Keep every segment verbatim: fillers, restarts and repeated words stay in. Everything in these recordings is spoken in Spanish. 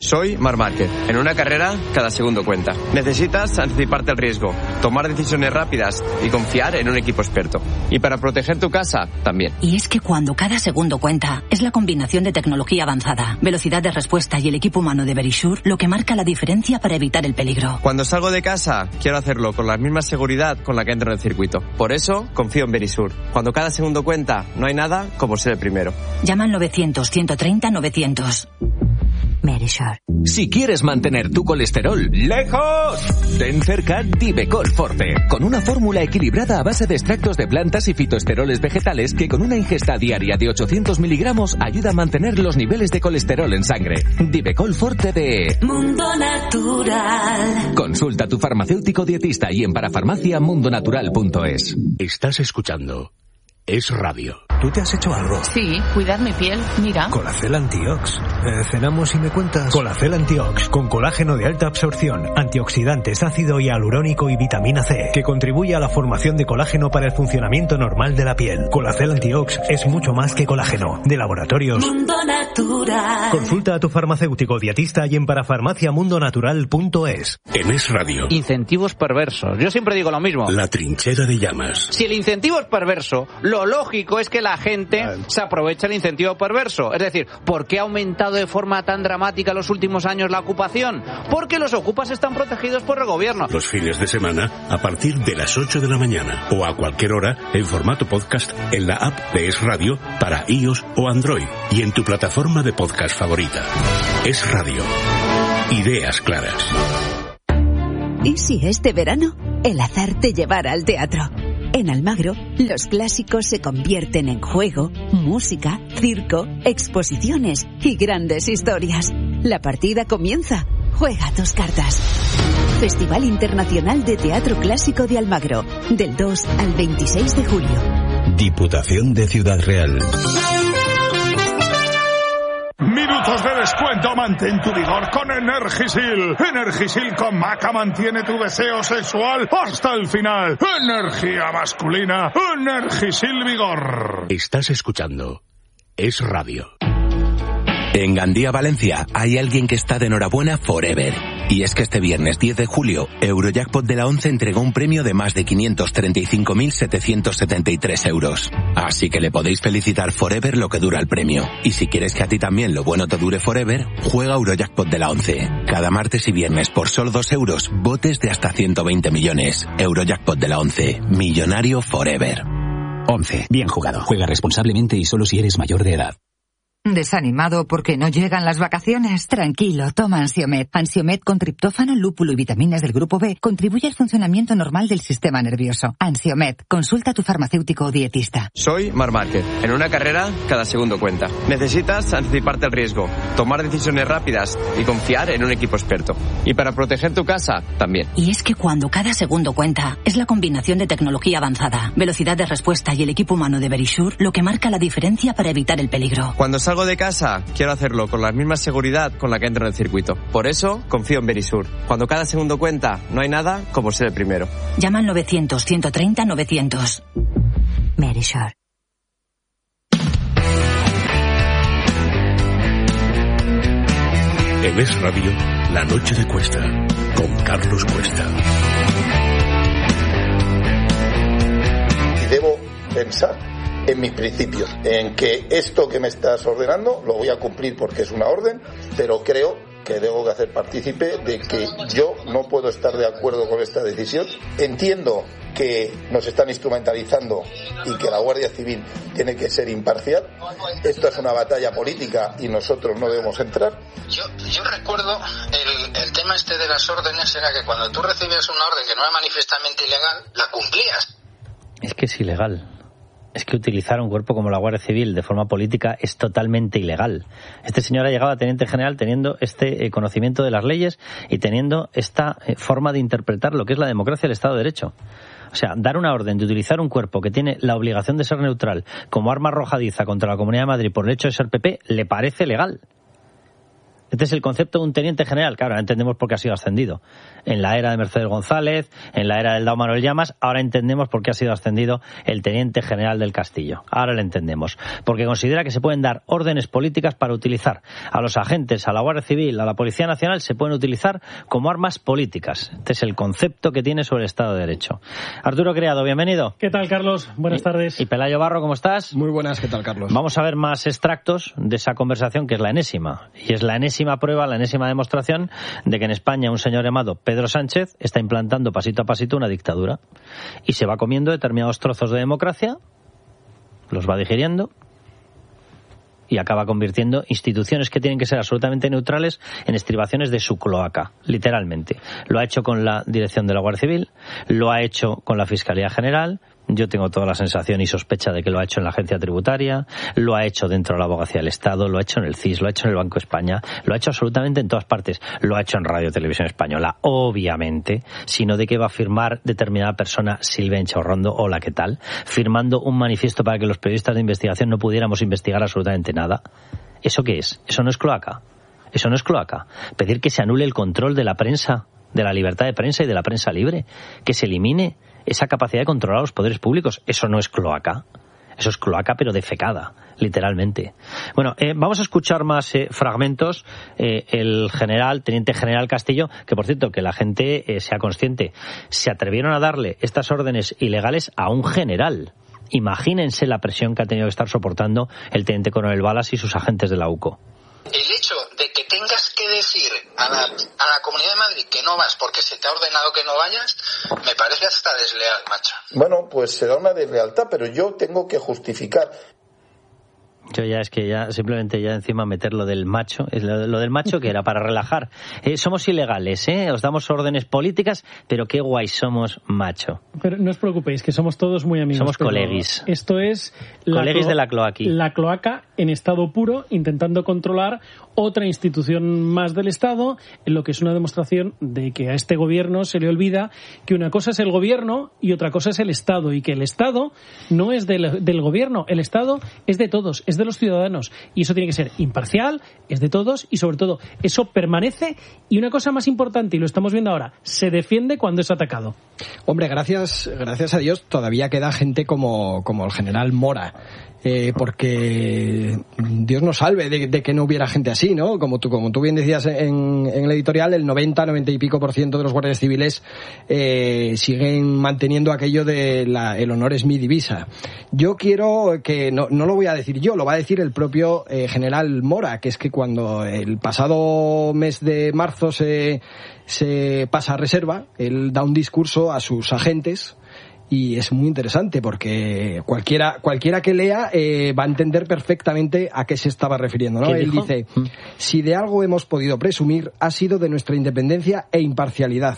Soy Marc Márquez. En una carrera, cada segundo cuenta. Necesitas anticiparte al riesgo, tomar decisiones rápidas y confiar en un equipo experto. Y para proteger tu casa, también. Y es que cuando cada segundo cuenta, es la combinación de tecnología avanzada, velocidad de respuesta y el equipo humano de Verisure lo que marca la diferencia para evitar el peligro. Cuando salgo de casa, quiero hacerlo con la misma seguridad con la que entro en el circuito. Por eso, confío en Verisure. Cuando cada segundo cuenta, no hay nada como ser el primero. Llama al novecientos, ciento treinta, novecientos. Verisure. Si quieres mantener tu colesterol lejos, ten cerca Divecol Forte, con una fórmula equilibrada a base de extractos de plantas y fitoesteroles vegetales que con una ingesta diaria de ochocientos miligramos ayuda a mantener los niveles de colesterol en sangre. Divecol Forte de Mundo Natural. Consulta a tu farmacéutico dietista y en parafarmacia mundo natural punto es. Estás escuchando Es Radio. ¿Tú te has hecho algo? Sí, cuidar mi piel, mira. Colacel Antiox. Eh, cenamos y me cuentas. Colacel Antiox, con colágeno de alta absorción, antioxidantes, ácido hialurónico y vitamina C, que contribuye a la formación de colágeno para el funcionamiento normal de la piel. Colacel Antiox es mucho más que colágeno. De Laboratorios Mundo Natural. Consulta a tu farmacéutico dietista y en parafarmacia mundo natural punto es. En Es Radio. Incentivos perversos. Yo siempre digo lo mismo. La trinchera de llamas. Si el incentivo es perverso, lo lógico es que la gente se aprovecha el incentivo perverso. Es decir, ¿por qué ha aumentado de forma tan dramática en los últimos años la ocupación? Porque los ocupas están protegidos por el gobierno. Los fines de semana a partir de las ocho de la mañana o a cualquier hora en formato podcast en la app de Es Radio para iOS o Android y en tu plataforma de podcast favorita. Es Radio. Ideas claras. ¿Y si este verano el azar te llevara al teatro? En Almagro, los clásicos se convierten en juego, música, circo, exposiciones y grandes historias. La partida comienza. Juega tus cartas. Festival Internacional de Teatro Clásico de Almagro, del dos al veintiséis de julio. Diputación de Ciudad Real. Minutos de descuento, mantén tu vigor con Energisil. Energisil con maca mantiene tu deseo sexual hasta el final. Energía masculina, Energisil Vigor. Estás escuchando Es Radio. En Gandía, Valencia, hay alguien que está de enhorabuena forever. Y es que este viernes diez de julio, Eurojackpot de la once entregó un premio de más de quinientos treinta y cinco mil setecientos setenta y tres euros. Así que le podéis felicitar forever lo que dura el premio. Y si quieres que a ti también lo bueno te dure forever, juega Eurojackpot de la once. Cada martes y viernes por solo dos euros, botes de hasta ciento veinte millones. Eurojackpot de la once. Millonario forever. once. Bien jugado. Juega responsablemente y solo si eres mayor de edad. ¿Desanimado porque no llegan las vacaciones? Tranquilo, toma Ansiomed. Ansiomed con triptófano, lúpulo y vitaminas del grupo B contribuye al funcionamiento normal del sistema nervioso. Ansiomed, consulta a tu farmacéutico o dietista. Soy Marc Márquez. En una carrera, cada segundo cuenta. Necesitas anticiparte al riesgo, tomar decisiones rápidas y confiar en un equipo experto. Y para proteger tu casa, también. Y es que cuando cada segundo cuenta, es la combinación de tecnología avanzada, velocidad de respuesta y el equipo humano de Verisure lo que marca la diferencia para evitar el peligro. Cuando salgo de casa, quiero hacerlo con la misma seguridad con la que entro en el circuito. Por eso, confío en Verisure. Cuando cada segundo cuenta, no hay nada como ser el primero. Llama al novecientos, ciento treinta, novecientos. Verisure. En Es Radio, La Noche de Cuesta, con Carlos Cuesta. Y debo pensar en mis principios, en que esto que me estás ordenando lo voy a cumplir porque es una orden, pero creo que debo de hacer partícipe de que yo no puedo estar de acuerdo con esta decisión. Entiendo que nos están instrumentalizando y que la Guardia Civil tiene que ser imparcial. Esto es una batalla política y nosotros no debemos entrar. Yo, yo recuerdo el, el tema este de las órdenes era que cuando tú recibías una orden que no era manifiestamente ilegal, la cumplías. Es que es ilegal. Es que utilizar un cuerpo como la Guardia Civil de forma política es totalmente ilegal. Este señor ha llegado a teniente general teniendo este eh, conocimiento de las leyes y teniendo esta eh, forma de interpretar lo que es la democracia y el Estado de Derecho. O sea, dar una orden de utilizar un cuerpo que tiene la obligación de ser neutral como arma arrojadiza contra la Comunidad de Madrid por el hecho de ser P P, le parece legal. Este es el concepto de un teniente general. Claro, ahora entendemos por qué ha sido ascendido. En la era de Mercedes González, en la era del Dao Manuel Llamas, ahora entendemos por qué ha sido ascendido el teniente general del Castillo. Ahora lo entendemos. Porque considera que se pueden dar órdenes políticas para utilizar a los agentes, a la Guardia Civil, a la Policía Nacional, se pueden utilizar como armas políticas. Este es el concepto que tiene sobre el Estado de Derecho. Arturo Criado, bienvenido. ¿Qué tal, Carlos? Buenas y, tardes. Y Pelayo Barro, ¿cómo estás? Muy buenas, ¿qué tal, Carlos? Vamos a ver más extractos de esa conversación, que es la enésima. Y es la enésima prueba, la enésima demostración de que en España un señor llamado Pedro Sánchez está implantando pasito a pasito una dictadura. Y se va comiendo determinados trozos de democracia, los va digiriendo, y acaba convirtiendo instituciones que tienen que ser absolutamente neutrales en estribaciones de su cloaca, literalmente. Lo ha hecho con la dirección de la Guardia Civil, lo ha hecho con la Fiscalía General, yo tengo toda la sensación y sospecha de que lo ha hecho en la Agencia Tributaria, lo ha hecho dentro de la Abogacía del Estado, lo ha hecho en el C I S, lo ha hecho en el Banco de España, lo ha hecho absolutamente en todas partes, lo ha hecho en Radio Televisión Española, obviamente, sino de que va a firmar determinada persona, Silvia Chorrondo, hola, ¿qué tal?, firmando un manifiesto para que los periodistas de investigación no pudiéramos investigar absolutamente nada. ¿Eso qué es? Eso no es cloaca. Eso no es cloaca. Pedir que se anule el control de la prensa, de la libertad de prensa y de la prensa libre, que se elimine esa capacidad de controlar a los poderes públicos, eso no es cloaca. Eso es cloaca, pero defecada, literalmente. Bueno, eh, vamos a escuchar más eh, fragmentos. Eh, el general, teniente general Castillo, que por cierto, que la gente eh, sea consciente, se atrevieron a darle estas órdenes ilegales a un general. Imagínense la presión que ha tenido que estar soportando el teniente coronel Balas y sus agentes de la U C O. El hecho de que tengas que decir a la, a la Comunidad de Madrid que no vas porque se te ha ordenado que no vayas, me parece hasta desleal, macho. Bueno, pues será una deslealtad, pero yo tengo que justificar. Yo ya es que ya simplemente ya encima meter lo del macho, es lo, lo del macho que era para relajar. Eh, somos ilegales, ¿eh? Os damos órdenes políticas, pero qué guay somos, macho. Pero no os preocupéis, que somos todos muy amigos. Somos coleguis. Esto es la coleguis clo- de la cloaqui. La cloaca en estado puro, intentando controlar otra institución más del Estado, en lo que es una demostración de que a este gobierno se le olvida que una cosa es el gobierno y otra cosa es el Estado, y que el Estado no es del, del gobierno, el Estado es de todos, es de los ciudadanos, y eso tiene que ser imparcial, es de todos, y sobre todo eso permanece, y una cosa más importante, y lo estamos viendo ahora, se defiende cuando es atacado. Hombre, gracias, gracias a Dios todavía queda gente como, como el general Mora. Eh, porque Dios nos salve de, de que no hubiera gente así, ¿no? Como tú, como tú bien decías en, en el editorial, el noventa, noventa y pico por ciento de los guardias civiles eh, siguen manteniendo aquello de la, el honor es mi divisa. Yo quiero que, no, no lo voy a decir yo, lo va a decir el propio eh, general Mora, que es que cuando el pasado mes de marzo se, se pasa a reserva, él da un discurso a sus agentes. Y es muy interesante porque cualquiera cualquiera que lea eh, va a entender perfectamente a qué se estaba refiriendo, ¿no? Él dijo? dice, si de algo hemos podido presumir ha sido de nuestra independencia e imparcialidad.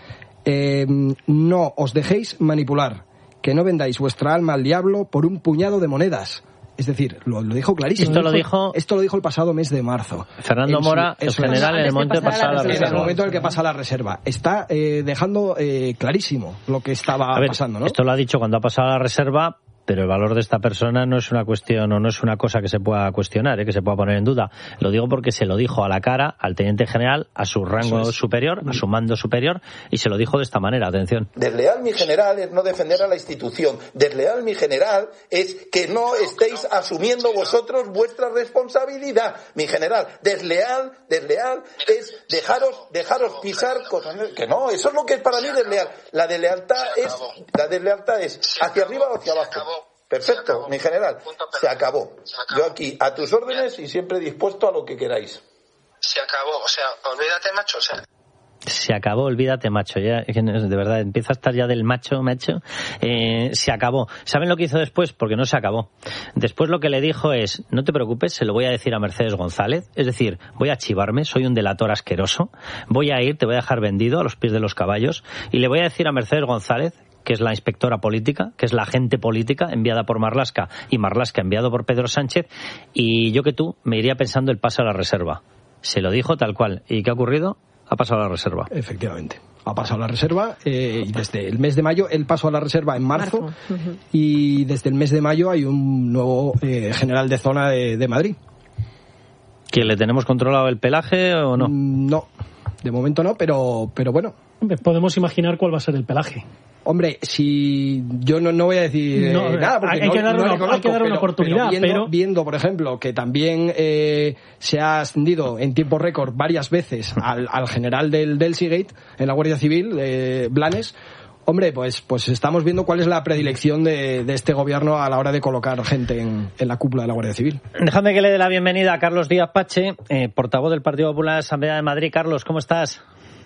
Eh, no os dejéis manipular, que no vendáis vuestra alma al diablo por un puñado de monedas. Es decir, lo, lo dijo clarísimo. Esto lo dijo, esto lo dijo el pasado mes de marzo. Fernando en Mora, su, el general, en el momento de pasar a la reserva. En el momento en el que pasa la reserva. Está eh, dejando eh, clarísimo lo que estaba a ver, pasando, ¿no? Esto lo ha dicho cuando ha pasado a la reserva, pero el valor de esta persona no es una cuestión o no es una cosa que se pueda cuestionar, ¿eh? Que se pueda poner en duda. Lo digo porque se lo dijo a la cara al teniente general, a su rango es. superior, a su mando superior, y se lo dijo de esta manera, atención. Desleal, mi general, es no defender a la institución. Desleal, mi general, es que no estéis asumiendo vosotros vuestra responsabilidad. Mi general, desleal, desleal es dejaros, dejaros pisar cosas que no, eso es lo que es para mí desleal. La deslealtad es, la deslealtad es hacia arriba o hacia abajo. Perfecto, mi general, se acabó. Yo aquí, a tus órdenes y siempre dispuesto a lo que queráis. Se acabó, o sea, olvídate, macho, o sea... Se acabó, olvídate, macho. Ya, de verdad, empieza a estar ya del macho, macho. Eh, se acabó. ¿Saben lo que hizo después? Porque no se acabó. Después lo que le dijo es, no te preocupes, se lo voy a decir a Mercedes González. Es decir, voy a chivarme, soy un delator asqueroso. Voy a ir, te voy a dejar vendido a los pies de los caballos. Y le voy a decir a Mercedes González, que es la inspectora política, que es la agente política enviada por Marlaska y Marlaska enviado por Pedro Sánchez, y yo que tú me iría pensando el paso a la reserva. Se lo dijo tal cual. ¿Y qué ha ocurrido? Ha pasado a la reserva. Efectivamente. Ha pasado a la reserva eh, y desde el mes de mayo, él pasó a la reserva en marzo, marzo. Uh-huh. Y desde el mes de mayo hay un nuevo eh, general de zona de, de Madrid. ¿Que le tenemos controlado el pelaje o no? No, de momento no, pero, pero bueno. Podemos imaginar cuál va a ser el pelaje. Hombre, si yo no, no voy a decir no, eh, nada, porque hay, no, que dar no una, conozco, hay que dar una pero, oportunidad, pero, viendo, pero... viendo, por ejemplo, que también eh, se ha ascendido en tiempo récord varias veces al, al general del, del Seagate en la Guardia Civil, eh, Blanes. Hombre, pues pues estamos viendo cuál es la predilección de, de este gobierno a la hora de colocar gente en, en la cúpula de la Guardia Civil. Déjame que le dé la bienvenida a Carlos Díaz Pache, eh, portavoz del Partido Popular de la Asamblea de Madrid. Carlos, ¿cómo estás?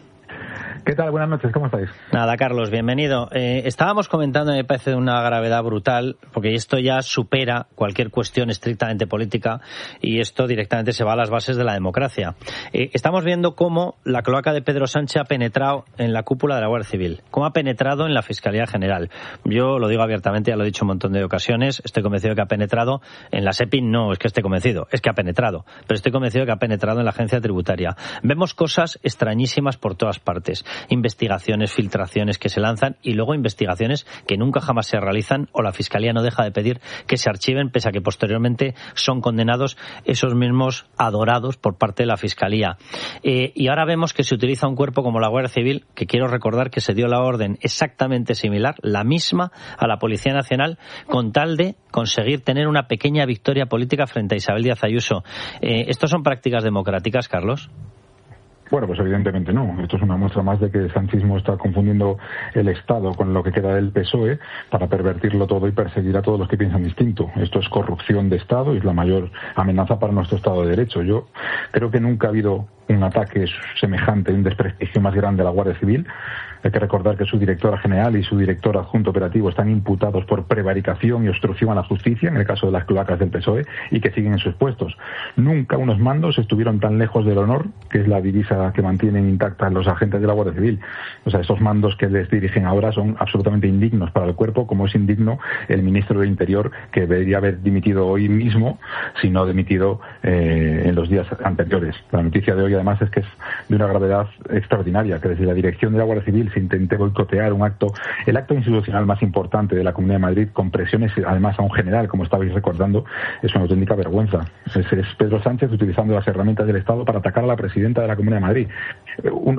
¿Qué tal? Buenas noches, ¿cómo estáis? Nada, Carlos, bienvenido. Eh, estábamos comentando, me parece de una gravedad brutal, porque esto ya supera cualquier cuestión estrictamente política y esto directamente se va a las bases de la democracia. Eh, estamos viendo cómo la cloaca de Pedro Sánchez ha penetrado en la cúpula de la Guardia Civil, cómo ha penetrado en la Fiscalía General. Yo lo digo abiertamente, ya lo he dicho un montón de ocasiones, estoy convencido de que ha penetrado en la SEPI, no es que esté convencido, es que ha penetrado, pero estoy convencido de que ha penetrado en la Agencia Tributaria. Vemos cosas extrañísimas por todas partes. Investigaciones, filtraciones que se lanzan y luego investigaciones que nunca jamás se realizan o la Fiscalía no deja de pedir que se archiven pese a que posteriormente son condenados esos mismos adorados por parte de la Fiscalía. Eh, y ahora vemos que se utiliza un cuerpo como la Guardia Civil, que quiero recordar que se dio la orden exactamente similar, la misma a la Policía Nacional, con tal de conseguir tener una pequeña victoria política frente a Isabel Díaz Ayuso. Eh, ¿Estos son prácticas democráticas, Carlos? Bueno, pues evidentemente no. Esto es una muestra más de que el sanchismo está confundiendo el Estado con lo que queda del P S O E para pervertirlo todo y perseguir a todos los que piensan distinto. Esto es corrupción de Estado y es la mayor amenaza para nuestro Estado de Derecho. Yo creo que nunca ha habido un ataque semejante, un desprestigio más grande a la Guardia Civil. Hay que recordar que su directora general y su director adjunto operativo están imputados por prevaricación y obstrucción a la justicia, en el caso de las cloacas del P S O E, y que siguen en sus puestos. Nunca unos mandos estuvieron tan lejos del honor, que es la divisa que mantienen intacta los agentes de la Guardia Civil. O sea, esos mandos que les dirigen ahora son absolutamente indignos para el cuerpo, como es indigno el ministro de Interior, que debería haber dimitido hoy mismo, si no dimitido eh, en los días anteriores. La noticia de hoy, además, es que es de una gravedad extraordinaria, que desde la dirección de la Guardia Civil se intente boicotear un acto, el acto institucional más importante de la Comunidad de Madrid, con presiones además a un general, como estabais recordando, es una auténtica vergüenza. Es, es Pedro Sánchez utilizando las herramientas del Estado para atacar a la presidenta de la Comunidad de Madrid. Un,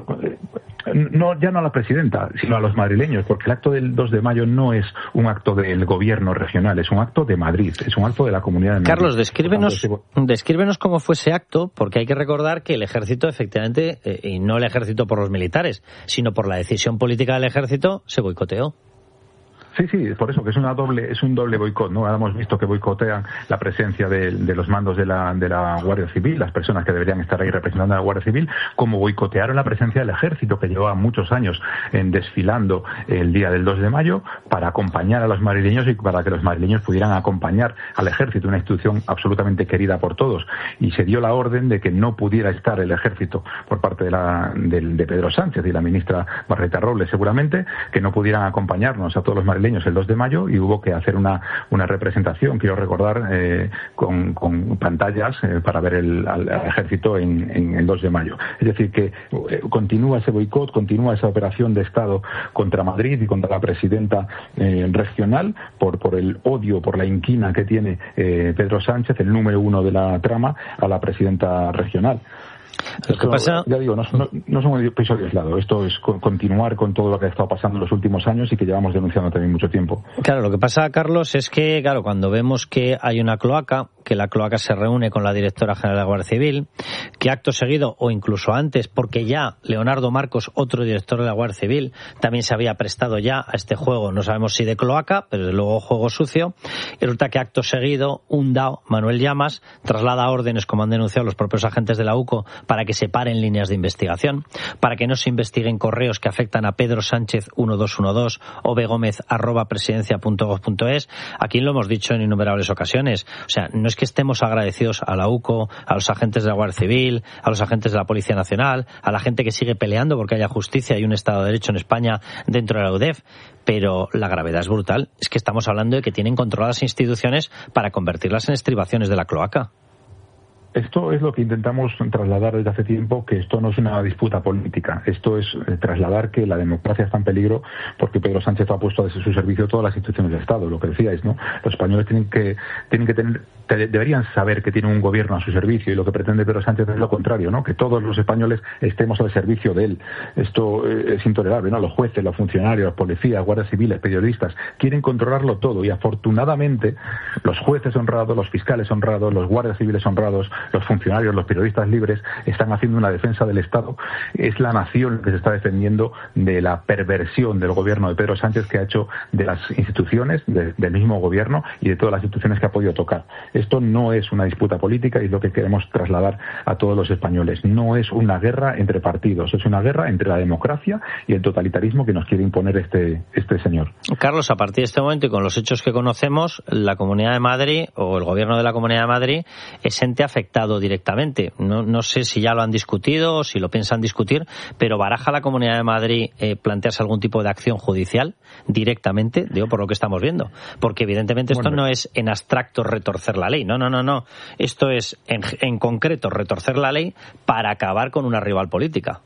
no, ya no a la presidenta, sino a los madrileños, porque el acto del dos de mayo no es un acto del gobierno regional, es un acto de Madrid, es un acto de la Comunidad de Madrid. Carlos, descríbenos, descríbenos cómo fue ese acto, porque hay que recordar que el ejército, efectivamente, eh, y no el ejército por los militares, sino por la decisión política del ejército, se boicoteó. Sí, sí, por eso que es una doble, es un doble boicot, ¿no? Ahora hemos visto que boicotean la presencia de, de los mandos de la, de la Guardia Civil, las personas que deberían estar ahí representando a la Guardia Civil, como boicotearon la presencia del Ejército, que llevaba muchos años en desfilando el día del dos de mayo para acompañar a los madrileños y para que los madrileños pudieran acompañar al Ejército, una institución absolutamente querida por todos. Y se dio la orden de que no pudiera estar el Ejército por parte de, la, de, de Pedro Sánchez y la ministra Margarita Robles, seguramente, que no pudieran acompañarnos a todos los madrileños el dos de mayo, y hubo que hacer una, una representación, quiero recordar, eh, con, con pantallas eh, para ver el, al, al ejército en, en el dos de mayo. Es decir, que eh, continúa ese boicot, continúa esa operación de Estado contra Madrid y contra la presidenta eh, regional por, por el odio, por la inquina que tiene eh, Pedro Sánchez, el número uno de la trama, a la presidenta regional. Lo que pasa... Ya digo, no, no, no es un episodio aislado. Esto es con, continuar con todo lo que ha estado pasando en los últimos años y que llevamos denunciando también mucho tiempo. Claro, lo que pasa, Carlos, es que, claro, cuando vemos que hay una cloaca, que la cloaca se reúne con la directora general de la Guardia Civil, que acto seguido, o incluso antes, porque ya Leonardo Marcos, otro director de la Guardia Civil, también se había prestado ya a este juego, no sabemos si de cloaca, pero desde luego juego sucio, y resulta que acto seguido, un D A O, Manuel Llamas, traslada órdenes, como han denunciado los propios agentes de la U C O, para que se paren líneas de investigación, para que no se investiguen correos que afectan a Pedro Sánchez uno dos uno dos o begómez arroba presidencia punto gob punto es. Aquí lo hemos dicho en innumerables ocasiones. O sea, no es que estemos agradecidos a la U C O, a los agentes de la Guardia Civil, a los agentes de la Policía Nacional, a la gente que sigue peleando porque haya justicia y un Estado de Derecho en España dentro de la U D E F, pero la gravedad es brutal. Es que estamos hablando de que tienen controladas instituciones para convertirlas en estribaciones de la cloaca. Esto es lo que intentamos trasladar desde hace tiempo, que esto no es una disputa política. Esto es eh, trasladar que la democracia está en peligro porque Pedro Sánchez ha puesto a su servicio todas las instituciones del Estado. Lo que decíais, ¿no? Los españoles tienen que tienen que tener deberían saber que tienen un gobierno a su servicio, y lo que pretende Pedro Sánchez es lo contrario, ¿no? Que todos los españoles estemos al servicio de él. Esto eh, es intolerable, ¿no? Los jueces, los funcionarios, los policías, guardias civiles, periodistas quieren controlarlo todo, y afortunadamente los jueces honrados, los fiscales honrados, los guardias civiles honrados, los funcionarios, los periodistas libres están haciendo una defensa del Estado. Es la nación que se está defendiendo de la perversión del gobierno de Pedro Sánchez, que ha hecho de las instituciones, de, del mismo gobierno y de todas las instituciones que ha podido tocar. Esto no es una disputa política, y es lo que queremos trasladar a todos los españoles. No es una guerra entre partidos, es una guerra entre la democracia y el totalitarismo que nos quiere imponer este, este señor. Carlos, a partir de este momento y con los hechos que conocemos, la Comunidad de Madrid o el gobierno de la Comunidad de Madrid es ente afectado directamente. No, no sé si ya lo han discutido o si lo piensan discutir, pero ¿baraja la Comunidad de Madrid eh, plantearse algún tipo de acción judicial directamente? Digo, por lo que estamos viendo. Porque evidentemente esto bueno, no es en abstracto retorcer la ley. No, no, no, no. Esto es en, en concreto retorcer la ley para acabar con una rival política.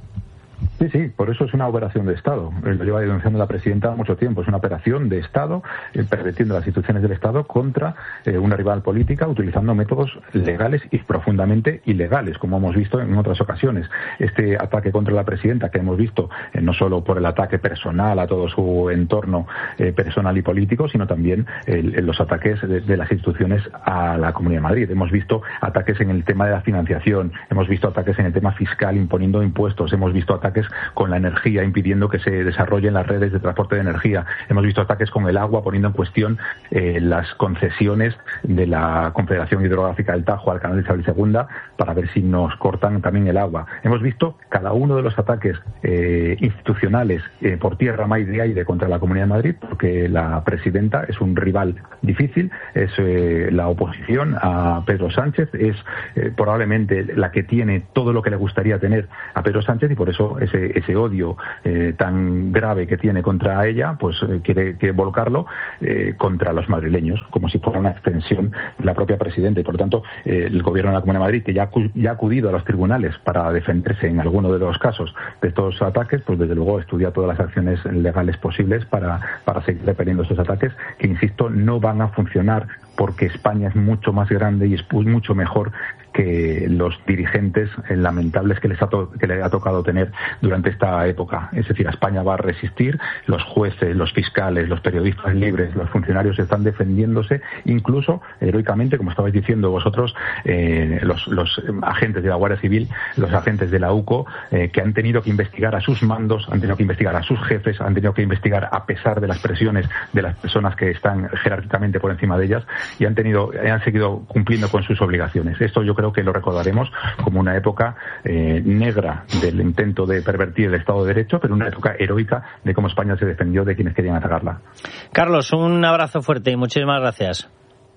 Sí, sí, por eso es una operación de Estado. Lo lleva denunciando la presidenta mucho tiempo. Es una operación de Estado, eh, pervirtiendo las instituciones del Estado contra eh, una rival política, utilizando métodos legales y profundamente ilegales, como hemos visto en otras ocasiones. Este ataque contra la presidenta, que hemos visto eh, no solo por el ataque personal a todo su entorno eh, personal y político, sino también eh, los ataques de, de las instituciones a la Comunidad de Madrid. Hemos visto ataques en el tema de la financiación, hemos visto ataques en el tema fiscal imponiendo impuestos, hemos visto ataques con la energía, impidiendo que se desarrollen las redes de transporte de energía. Hemos visto ataques con el agua, poniendo en cuestión eh, las concesiones de la Confederación Hidrográfica del Tajo al canal de Isabel segunda para ver si nos cortan también el agua. Hemos visto cada uno de los ataques eh, institucionales eh, por tierra, mar y aire contra la Comunidad de Madrid, porque la presidenta es un rival difícil, es eh, la oposición a Pedro Sánchez, es eh, probablemente la que tiene todo lo que le gustaría tener a Pedro Sánchez, y por eso ese, ese odio eh, tan grave que tiene contra ella, pues eh, quiere, quiere volcarlo eh, contra los madrileños, como si fuera una extensión de la propia presidenta. Y por lo tanto, eh, el gobierno de la Comunidad de Madrid, que ya, ya ha acudido a los tribunales para defenderse en alguno de los casos de estos ataques, pues desde luego estudia todas las acciones legales posibles para, para seguir repeliendo estos ataques, que insisto, no van a funcionar, porque España es mucho más grande y es mucho mejor que los dirigentes lamentables que les ha to- que le ha tocado tener durante esta época. Es decir, España va a resistir, los jueces, los fiscales, los periodistas libres, los funcionarios están defendiéndose, incluso heroicamente, como estabais diciendo vosotros, eh, los, los agentes de la Guardia Civil, los agentes de la U C O, eh, que han tenido que investigar a sus mandos, han tenido que investigar a sus jefes, han tenido que investigar a pesar de las presiones de las personas que están jerárquicamente por encima de ellas, y han tenido, han seguido cumpliendo con sus obligaciones. Esto yo creo que lo recordaremos como una época eh, negra del intento de pervertir el Estado de Derecho, pero una época heroica de cómo España se defendió de quienes querían atacarla. Carlos, un abrazo fuerte y muchísimas gracias.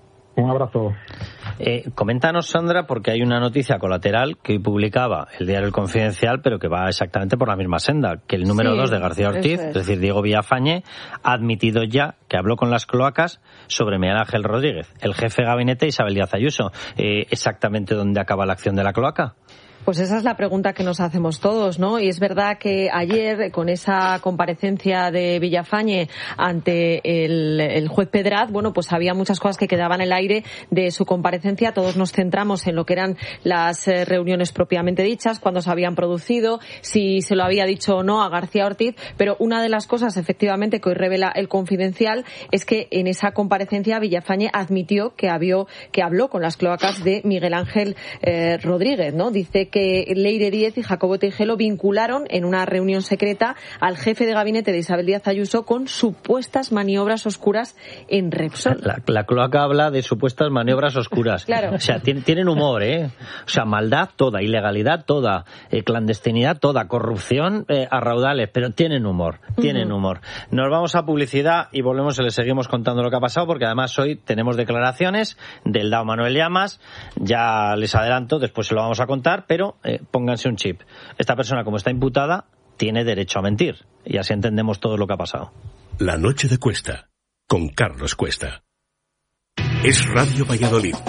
Un abrazo. Eh, coméntanos, Sandra, porque hay una noticia colateral que hoy publicaba el diario El Confidencial, pero que va exactamente por la misma senda, que el número dos sí, de García Ortiz, es. es decir, Diego Villafañe, ha admitido ya que habló con las cloacas sobre Miguel Ángel Rodríguez, el jefe de gabinete Isabel Díaz Ayuso. Eh, ¿Exactamente dónde acaba la acción de la cloaca? Pues esa es la pregunta que nos hacemos todos, ¿no? Y es verdad que ayer, con esa comparecencia de Villafañe ante el, el juez Pedraz, bueno, pues había muchas cosas que quedaban en el aire de su comparecencia. Todos nos centramos en lo que eran las reuniones propiamente dichas, cuándo se habían producido, si se lo había dicho o no a García Ortiz, pero una de las cosas, efectivamente, que hoy revela El Confidencial es que en esa comparecencia Villafañe admitió que, había, que habló con las cloacas de Miguel Ángel eh, Rodríguez, ¿no? Dice que Leire Díez y Jacobo Tejero vincularon en una reunión secreta al jefe de gabinete de Isabel Díaz Ayuso con supuestas maniobras oscuras en Repsol. La, la cloaca habla de supuestas maniobras oscuras. Claro. O sea, tienen, tienen humor, ¿eh? O sea, maldad toda, ilegalidad toda, eh, clandestinidad toda, corrupción eh, a raudales, pero tienen humor, tienen uh-huh. humor. Nos vamos a publicidad y volvemos y les seguimos contando lo que ha pasado, porque además hoy tenemos declaraciones del D A O Manuel Llamas. Ya les adelanto, después se lo vamos a contar, pero Pero eh, pónganse un chip. Esta persona, como está imputada, tiene derecho a mentir. Y así entendemos todo lo que ha pasado. La noche de Cuesta, con Carlos Cuesta. Es Radio Valladolid,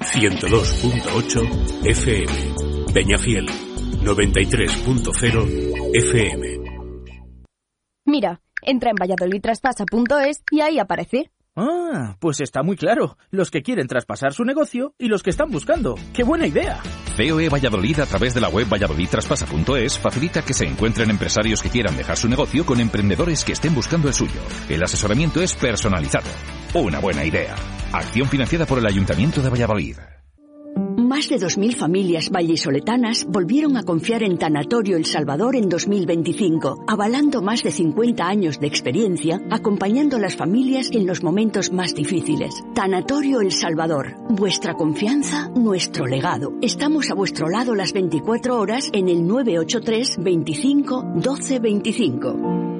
ciento dos punto ocho F M. Peñafiel, noventa y tres punto cero F M. Mira, entra en valladolid traspasa punto es y ahí aparece. Ah, pues está muy claro. Los que quieren traspasar su negocio y los que están buscando. ¡Qué buena idea! C O E Valladolid, a través de la web valladolid traspasa punto es, facilita que se encuentren empresarios que quieran dejar su negocio con emprendedores que estén buscando el suyo. El asesoramiento es personalizado. Una buena idea. Acción financiada por el Ayuntamiento de Valladolid. Más de dos mil familias vallisoletanas volvieron a confiar en Tanatorio El Salvador en dos mil veinticinco, avalando más de cincuenta años de experiencia, acompañando a las familias en los momentos más difíciles. Tanatorio El Salvador, vuestra confianza, nuestro legado. Estamos a vuestro lado las veinticuatro horas en el nueve ocho tres, veinticinco, doce veinticinco.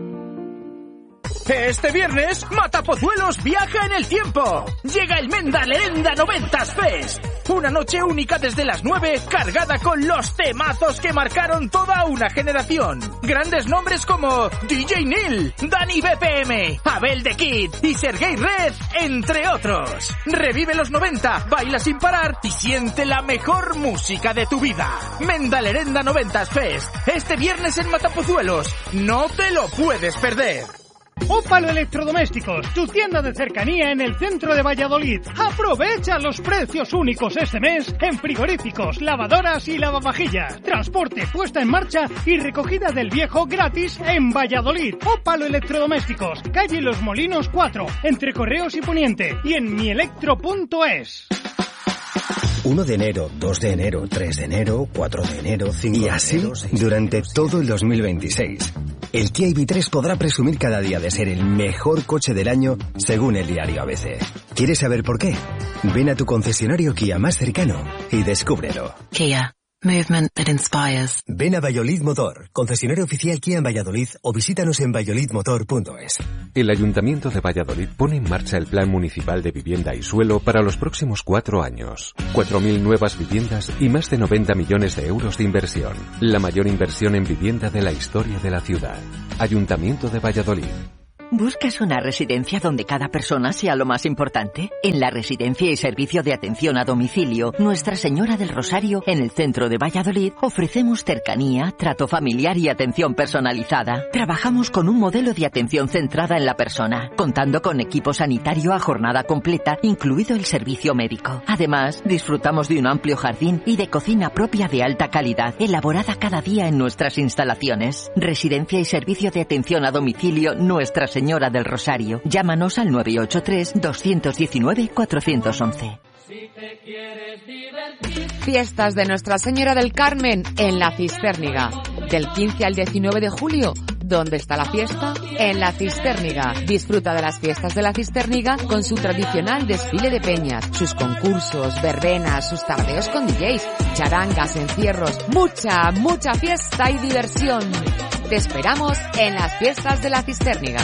Este viernes, Matapozuelos viaja en el tiempo. Llega el Menda Lerenda noventas Fest. Una noche única desde las nueve, cargada con los temazos que marcaron toda una generación. Grandes nombres como D J Neil, Dani B P M, Abel The Kid y Sergei Red, entre otros. Revive los noventa, baila sin parar y siente la mejor música de tu vida. Menda Lerenda noventas Fest. Este viernes en Matapozuelos. No te lo puedes perder. Ópalo Electrodomésticos, tu tienda de cercanía en el centro de Valladolid. Aprovecha los precios únicos este mes en frigoríficos, lavadoras y lavavajillas. Transporte, puesta en marcha y recogida del viejo gratis en Valladolid. Ópalo Electrodomésticos, calle Los Molinos cuatro, entre Correos y Poniente, y en mielectro punto es. uno de enero, dos de enero, tres de enero, cuatro de enero, cinco de enero... Y así durante todo el dos mil veintiséis. El Kia I V tres podrá presumir cada día de ser el mejor coche del año según el diario A B C. ¿Quieres saber por qué? Ven a tu concesionario Kia más cercano y descúbrelo. Kia. Movement that inspires. Ven a Valladolid Motor, concesionario oficial Kia en Valladolid, o visítanos en valladolid motor punto es. El Ayuntamiento de Valladolid pone en marcha el Plan Municipal de Vivienda y Suelo para los próximos cuatro años. cuatro mil nuevas viviendas y más de noventa millones de euros de inversión. La mayor inversión en vivienda de la historia de la ciudad. Ayuntamiento de Valladolid. ¿Buscas una residencia donde cada persona sea lo más importante? En la Residencia y Servicio de Atención a Domicilio Nuestra Señora del Rosario, en el centro de Valladolid, ofrecemos cercanía, trato familiar y atención personalizada. Trabajamos con un modelo de atención centrada en la persona, contando con equipo sanitario a jornada completa, incluido el servicio médico. Además, disfrutamos de un amplio jardín y de cocina propia de alta calidad, elaborada cada día en nuestras instalaciones. Residencia y Servicio de Atención a Domicilio Nuestra Señora Señora del Rosario. Llámanos al nueve ocho tres, dos uno nueve, cuatro uno uno. Fiestas de Nuestra Señora del Carmen en La Cistérniga. Del quince al diecinueve de julio. ¿Dónde está la fiesta? En La Cistérniga. Disfruta de las fiestas de La Cistérniga con su tradicional desfile de peñas, sus concursos, verbenas, sus tardeos con D Js, charangas, encierros, mucha, mucha fiesta y diversión. Te esperamos en las fiestas de La Cistérniga.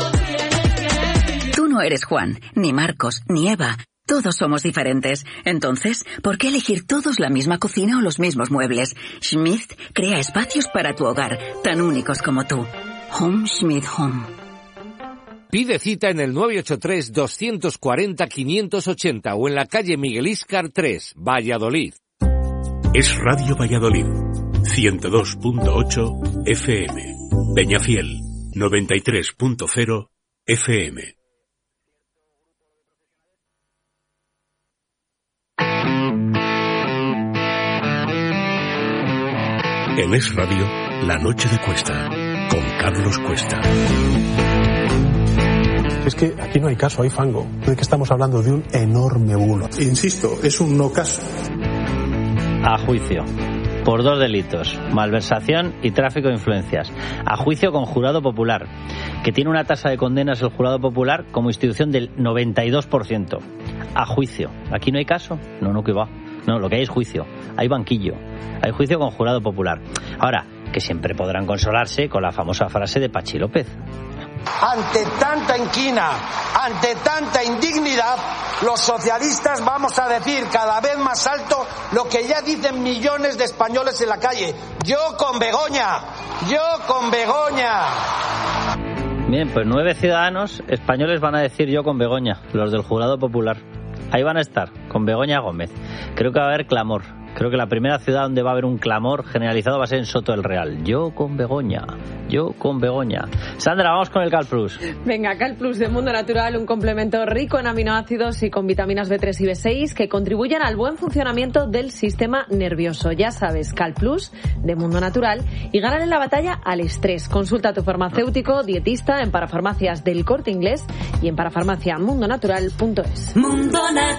Tú no eres Juan, ni Marcos, ni Eva. Todos somos diferentes. Entonces, ¿por qué elegir todos la misma cocina o los mismos muebles? Schmidt crea espacios para tu hogar, tan únicos como tú. Home Schmidt Home. Pide cita en el nueve ocho tres, dos cuatro cero, cinco ochenta o en la calle Miguel Íscar tres, Valladolid. Es Radio Valladolid, ciento dos punto ocho F M. Peñafiel, noventa y tres punto cero F M. En Es Radio, La Noche de Cuesta, con Carlos Cuesta. Es que aquí no hay caso, hay fango. ¿De qué estamos hablando? De un enorme bulo. Insisto, es un no caso. A juicio. Por dos delitos, malversación y tráfico de influencias. A juicio con jurado popular, que tiene una tasa de condenas el jurado popular como institución del noventa y dos por ciento. A juicio. ¿Aquí no hay caso? No, no, que va. No, lo que hay es juicio. Hay banquillo. Hay juicio con jurado popular. Ahora, que siempre podrán consolarse con la famosa frase de Pachi López. Ante tanta inquina, ante tanta indignidad, los socialistas vamos a decir cada vez más alto lo que ya dicen millones de españoles en la calle. Yo con Begoña, yo con Begoña. Bien, pues nueve ciudadanos españoles van a decir yo con Begoña, los del jurado popular. Ahí van a estar, con Begoña Gómez. Creo que va a haber clamor. Creo que la primera ciudad donde va a haber un clamor generalizado va a ser en Soto del Real. Yo con Begoña, yo con Begoña. Sandra, vamos con el Cal Plus. Venga, Cal Plus de Mundo Natural, un complemento rico en aminoácidos y con vitaminas B tres y B seis que contribuyen al buen funcionamiento del sistema nervioso. Ya sabes, Cal Plus de Mundo Natural, y ganan en la batalla al estrés. Consulta a tu farmacéutico, dietista en Parafarmacias del Corte Inglés y en parafarmacia mundo natural punto es. Mundo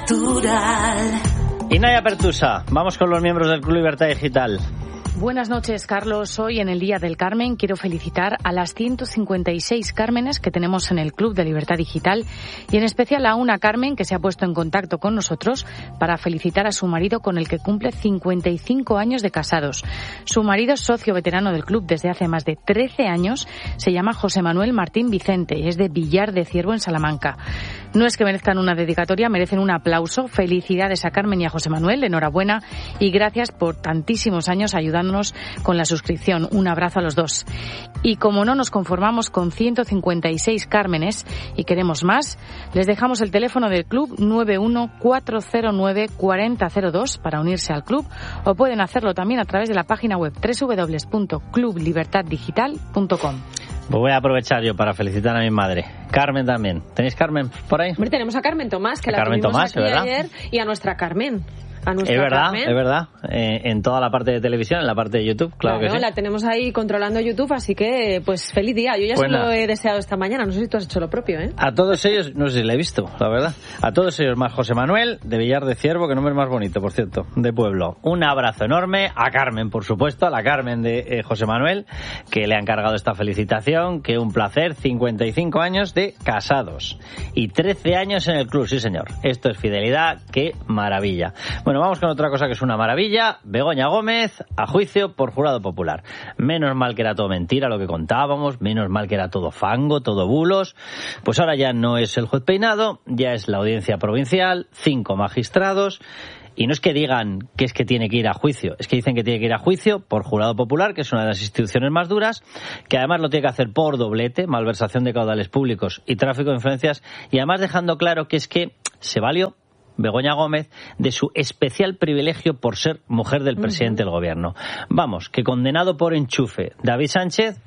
Natural. Y Naya Pertusa, vamos con los miembros del Club Libertad Digital. Buenas noches, Carlos. Hoy, en el Día del Carmen, quiero felicitar a las ciento cincuenta y seis Cármenes que tenemos en el Club de Libertad Digital y en especial a una Carmen que se ha puesto en contacto con nosotros para felicitar a su marido con el que cumple cincuenta y cinco años de casados. Su marido, socio veterano del club desde hace más de trece años, se llama José Manuel Martín Vicente y es de Villar de Ciervo, en Salamanca. No es que merezcan una dedicatoria, merecen un aplauso. Felicidades a Carmen y a José Manuel, enhorabuena y gracias por tantísimos años ayudándonos con la suscripción. Un abrazo a los dos. Y como no nos conformamos con ciento cincuenta y seis Cármenes y queremos más, les dejamos el teléfono del club nueve uno cuatro cero nueve cuatro cero cero dos para unirse al club, o pueden hacerlo también a través de la página web doble u doble u doble u punto club libertad digital punto com. Pues voy a aprovechar yo para felicitar a mi madre. Carmen también. ¿Tenéis Carmen por ahí? Hombre, tenemos a Carmen Tomás, que a la Carmen tuvimos Tomás, aquí ¿verdad? ayer, y a nuestra Carmen. A Es verdad, Carmen. es verdad. Eh, en toda la parte de televisión, en la parte de YouTube, claro, claro que sí. La tenemos ahí controlando YouTube, así que, pues, feliz día. Yo ya Pues se lo nada. he deseado esta mañana. No sé si tú has hecho lo propio, ¿eh? A todos ellos, no sé si le he visto, la verdad. A todos ellos, más José Manuel, de Villar de Ciervo, que nombre más bonito, por cierto, de pueblo. Un abrazo enorme a Carmen, por supuesto, a la Carmen de eh, José Manuel, que le ha encargado esta felicitación, que un placer, cincuenta y cinco años de casados y trece años en el club, sí señor. Esto es fidelidad, qué maravilla. Bueno, vamos con otra cosa que es una maravilla. Begoña Gómez a juicio por jurado popular. Menos mal que era todo mentira lo que contábamos, menos mal que era todo fango, todo bulos. Pues ahora ya no es el juez Peinado, ya es la audiencia provincial, cinco magistrados. Y no es que digan que es que tiene que ir a juicio, es que dicen que tiene que ir a juicio por jurado popular, que es una de las instituciones más duras, que además lo tiene que hacer por doblete, malversación de caudales públicos y tráfico de influencias, y además dejando claro que es que se valió Begoña Gómez de su especial privilegio por ser mujer del presidente uh-huh. del gobierno. Vamos, que condenado por enchufe David Sánchez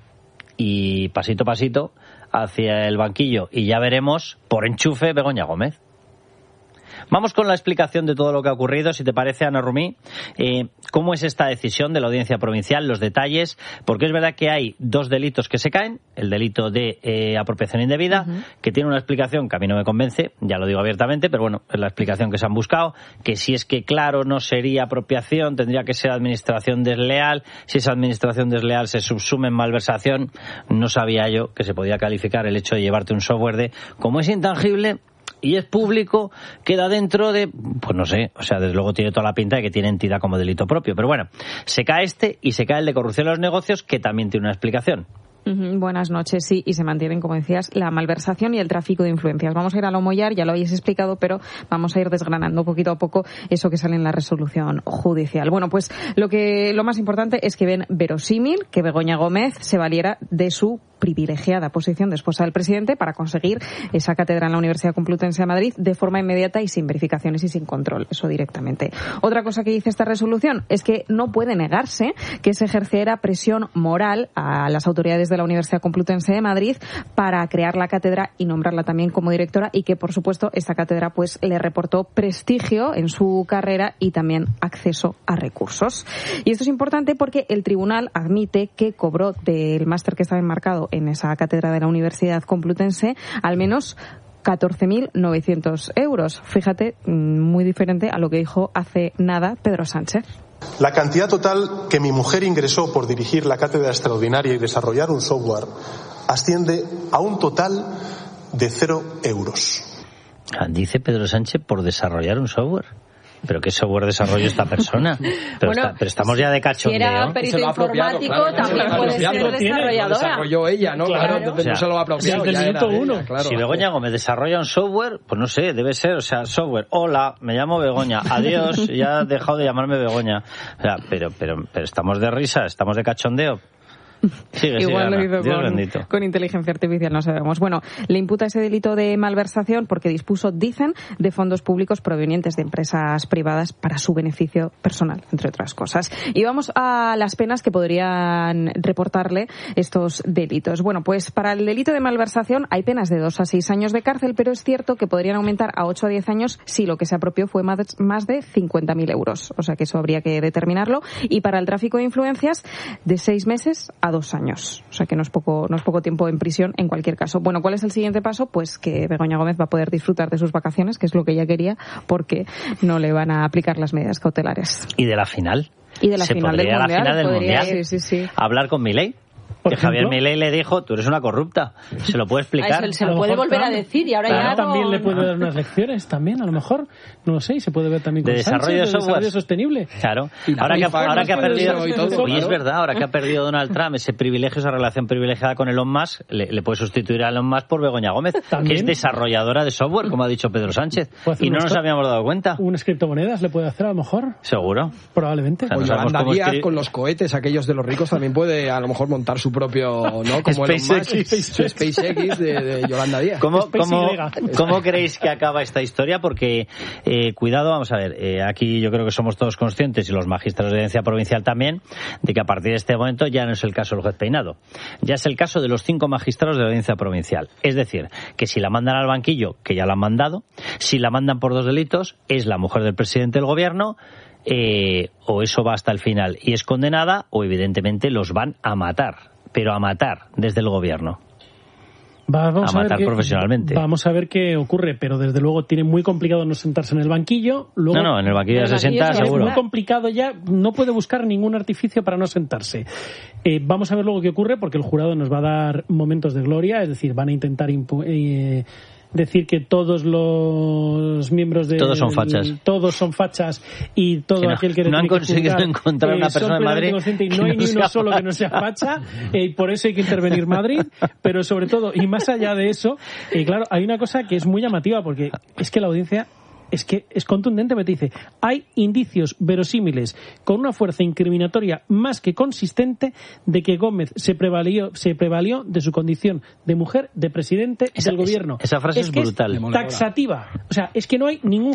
y pasito a pasito hacia el banquillo, y ya veremos por enchufe Begoña Gómez. Vamos con la explicación de todo lo que ha ocurrido, si te parece, Ana Rumí. Eh, ¿Cómo es esta decisión de la Audiencia Provincial? Los detalles, porque es verdad que hay dos delitos que se caen. El delito de eh, apropiación indebida, uh-huh. que tiene una explicación que a mí no me convence, ya lo digo abiertamente, pero bueno, es la explicación que se han buscado, que si es que, claro, no sería apropiación, tendría que ser administración desleal. Si esa administración desleal se subsume en malversación, no sabía yo que se podía calificar el hecho de llevarte un software de, como es intangible y es público, queda dentro de, pues no sé, o sea, desde luego tiene toda la pinta de que tiene entidad como delito propio. Pero bueno, se cae este y se cae el de corrupción en los negocios, que también tiene una explicación. Uh-huh. Buenas noches, sí, y se mantienen, como decías, la malversación y el tráfico de influencias. Vamos a ir a lo mollar, ya lo habéis explicado, pero vamos a ir desgranando poquito a poco eso que sale en la resolución judicial. Bueno, pues lo que lo más importante es que ven verosímil que Begoña Gómez se valiera de su privilegiada posición de esposa del presidente para conseguir esa cátedra en la Universidad Complutense de Madrid de forma inmediata y sin verificaciones y sin control, eso directamente. Otra cosa que dice esta resolución es que no puede negarse que se ejerciera presión moral a las autoridades de la Universidad Complutense de Madrid para crear la cátedra y nombrarla también como directora, y que, por supuesto, esta cátedra pues le reportó prestigio en su carrera y también acceso a recursos. Y esto es importante porque el tribunal admite que cobró del máster que estaba enmarcado en esa cátedra de la Universidad Complutense al menos catorce mil novecientos euros. Fíjate, muy diferente a lo que dijo hace nada Pedro Sánchez. La cantidad total que mi mujer ingresó por dirigir la cátedra extraordinaria y desarrollar un software asciende a un total de cero euros. Dice Pedro Sánchez por desarrollar un software. ¿Pero qué software desarrolló esta persona? Pero, bueno, está, pero estamos ya de cachondeo. Si era perito informático, claro, también puede ser desarrolladora. Lo desarrolló ella, ¿no? Claro, claro, entonces o sea, no se lo ha apropiado. Sí, ya era uno. Ella, claro. Si Begoña Gómez desarrolla un software, pues no sé, debe ser, o sea, software. Hola, me llamo Begoña. Adiós, ya ha dejado de llamarme Begoña. O sea, pero, pero, pero estamos de risa, estamos de cachondeo. Sigue, Igual sigue, lo hizo Dios con, bendito. con inteligencia artificial, no sabemos. Bueno, le imputa ese delito de malversación porque dispuso, dicen, de fondos públicos provenientes de empresas privadas para su beneficio personal, entre otras cosas. Y vamos a las penas que podrían reportarle estos delitos. Bueno, pues para el delito de malversación hay penas de dos a seis años de cárcel, pero es cierto que podrían aumentar a ocho a diez años si lo que se apropió fue más, más de cincuenta mil euros. O sea que eso habría que determinarlo. Y para el tráfico de influencias, de seis meses a dos años. O sea que no es poco, no es poco tiempo en prisión en cualquier caso. Bueno, ¿cuál es el siguiente paso? Pues que Begoña Gómez va a poder disfrutar de sus vacaciones, que es lo que ella quería, porque no le van a aplicar las medidas cautelares. ¿Y de la final? Y de la ¿Se final del podría Mundial. la final del podría, Mundial? Sí, sí, sí. Hablar con Milei. Que Javier Milei le dijo, tú eres una corrupta. ¿Se lo puede explicar? Se, se lo puede volver a decir y ahora claro, ya también no... le puede dar unas lecciones, también, a lo mejor. No lo sé, y se puede ver también con de Sánchez, desarrollo de software. desarrollo sostenible. Claro. Ahora que, ahora que ha perdido... Oye, es verdad, ahora que ha perdido Donald Trump ese privilegio, esa relación privilegiada con Elon Musk, le, le puede sustituir a Elon Musk por Begoña Gómez, ¿también? Que es desarrolladora de software, como ha dicho Pedro Sánchez. Y no nos habíamos dado cuenta. ¿Unas criptomonedas le puede hacer a lo mejor? Seguro. Probablemente. O sea, no Yolanda Díaz escribir... con los cohetes, aquellos de los ricos, también puede a lo mejor montar su propio... ¿no? Como Elon Musk. Su SpaceX de, de Yolanda Díaz. ¿Cómo, cómo, ¿Cómo creéis que acaba esta historia? Porque, eh, cuidado, vamos a ver, eh, aquí yo creo que somos todos conscientes, y los magistrados de audiencia provincial también, de que a partir de este momento ya no es el caso del juez Peinado. Ya es el caso de los cinco magistrados de la audiencia provincial. Es decir, que si la mandan al banquillo, que ya la han mandado, si la mandan por dos delitos, es la mujer del presidente del gobierno, eh, o eso va hasta el final y es condenada, o evidentemente los van a matar. Pero a matar desde el gobierno. Vamos a matar a ver qué, profesionalmente. Vamos a ver qué ocurre, pero desde luego tiene muy complicado no sentarse en el banquillo. Luego, no, no, en el banquillo ya se sienta, es seguro. Es muy complicado ya, no puede buscar ningún artificio para no sentarse. Eh, vamos a ver luego qué ocurre, porque el jurado nos va a dar momentos de gloria, es decir, van a intentar impu- eh, decir que todos los miembros de... Todos son fachas. Todos son fachas y todo que no, aquel que... No han conseguido juzgar, encontrar una eh, persona en Madrid y no hay ni uno solo que no sea facha, y eh, por eso hay que intervenir Madrid, pero sobre todo, y más allá de eso, eh, claro, hay una cosa que es muy llamativa, porque es que la audiencia... Es que es contundente, me dice, hay indicios verosímiles con una fuerza incriminatoria más que consistente de que Gómez se prevalió, se prevalió de su condición de mujer, de presidente esa, del gobierno. Esa frase es, es que brutal. Es taxativa. O sea, es que no hay ningún